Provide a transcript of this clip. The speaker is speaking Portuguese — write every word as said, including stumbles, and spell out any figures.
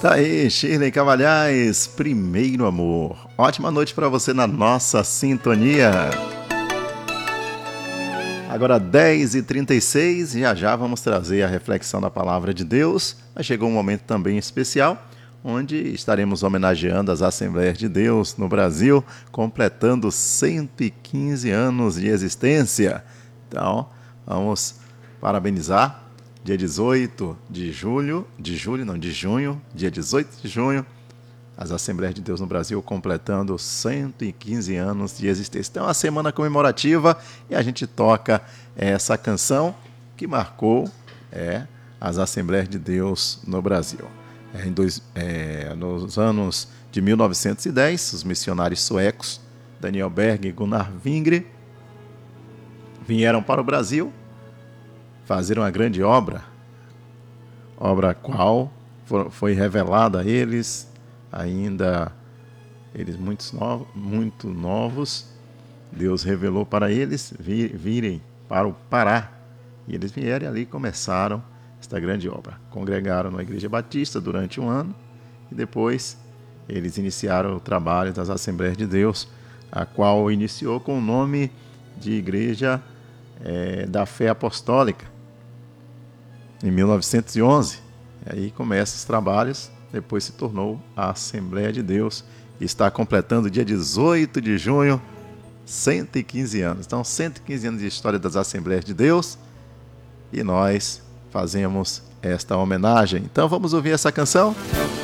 Tá aí, Shirley Cavalhais, Primeiro Amor. Ótima noite para você na nossa sintonia. Agora dez e trinta e seis, já já vamos trazer a reflexão da Palavra de Deus. Mas chegou um momento também especial, onde estaremos homenageando as Assembleias de Deus no Brasil, completando cento e quinze anos de existência. Então, vamos parabenizar. Dia dezoito de julho, de julho não, de junho, dia dezoito de junho, as Assembleias de Deus no Brasil completando cento e quinze anos de existência. Então é uma semana comemorativa e a gente toca essa canção que marcou é, as Assembleias de Deus no Brasil. É, em dois, é, nos anos de mil novecentos e dez, os missionários suecos Daniel Berg e Gunnar Wingre vieram para o Brasil fazer uma grande obra, obra a qual foi revelada a eles, ainda eles muito novos, muito novos, Deus revelou para eles vir, virem para o Pará, e eles vieram ali e começaram esta grande obra. Congregaram na Igreja Batista durante um ano, e depois eles iniciaram o trabalho das Assembleias de Deus, a qual iniciou com o nome de Igreja é, da Fé Apostólica, em mil novecentos e onze, e aí começa os trabalhos, depois se tornou a Assembleia de Deus, e está completando dia dezoito de junho, cento e quinze anos. Então, cento e quinze anos de história das Assembleias de Deus, e nós fazemos esta homenagem. Então, vamos ouvir essa canção?